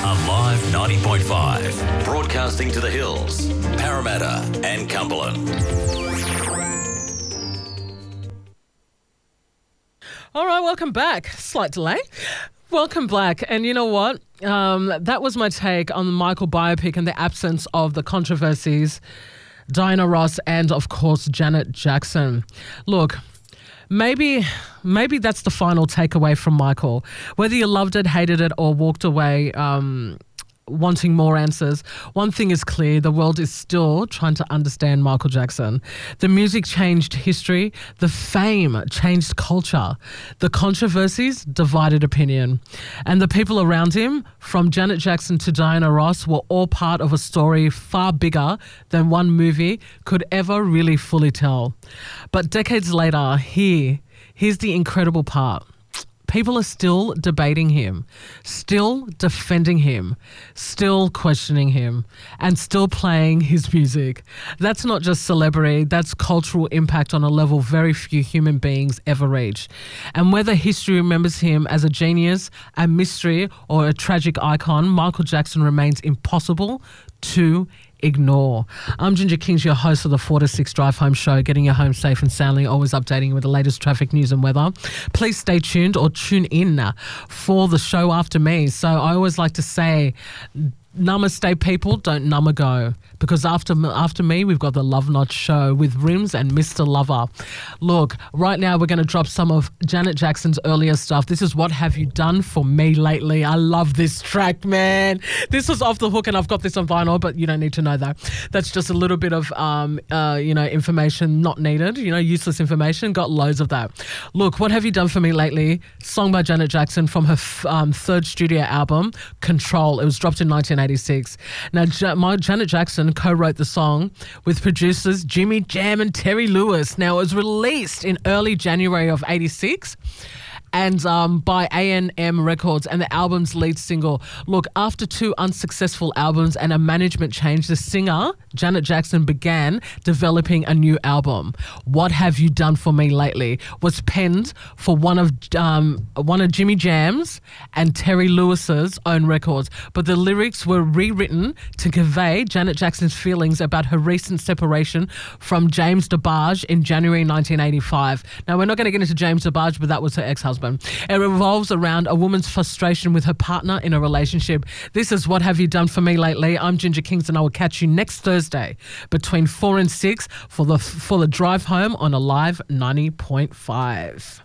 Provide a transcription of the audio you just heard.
Alive 90.5. Broadcasting to the hills, Parramatta and Cumberland. All right, welcome back. Slight delay. Welcome back. And you know what? That was my take on the Michael biopic and the absence of the controversies, Diana Ross and, of course, Janet Jackson. Look, maybe that's the final takeaway from Michael. Whether you loved it, hated it, or walked away wanting more answers, one thing is clear: the world is still trying to understand Michael Jackson. The music changed history, the fame changed culture, the controversies divided opinion, and the people around him, from Janet Jackson to Diana Ross, were all part of a story far bigger than one movie could ever really fully tell. But decades later, here's the incredible part. People are still debating him, still defending him, still questioning him, and still playing his music. That's not just celebrity, that's cultural impact on a level very few human beings ever reach. And whether history remembers him as a genius, a mystery, or a tragic icon, Michael Jackson remains impossible to ignore. I'm Ginger Kings, your host of the 4 to 6 Drive Home Show, getting you home safe and soundly, always updating you with the latest traffic news and weather. Please stay tuned or tune in for the show after me. So I always like to say, namaste people, don't number go, because after me we've got the Love Notch Show with Rims and Mr. Lover. Look, right now we're going to drop some of Janet Jackson's earlier stuff. This is What Have You Done For Me Lately. I love this track, man. This was Off the Hook and I've got this on vinyl, but you don't need to know that. That's just a little bit of information not needed, useless information. Got loads of that. Look, What Have You Done For Me Lately, song by Janet Jackson from her third studio album, Control. It was dropped in 1986. Now, Janet Jackson co-wrote the song with producers Jimmy Jam and Terry Lewis. Now, it was released in early January of 86 and by A&M Records, and the album's lead single. Look, after 2 unsuccessful albums and a management change, the singer, Janet Jackson, began developing a new album. What Have You Done For Me Lately was penned for one of Jimmy Jam's and Terry Lewis's own records, but the lyrics were rewritten to convey Janet Jackson's feelings about her recent separation from James DeBarge in January 1985. Now, we're not going to get into James DeBarge, but that was her ex-husband. It revolves around a woman's frustration with her partner in a relationship. This is What Have You Done For Me Lately. I'm Ginger Kings, and I will catch you next Thursday between 4 and 6 for the drive home on Alive 90.5.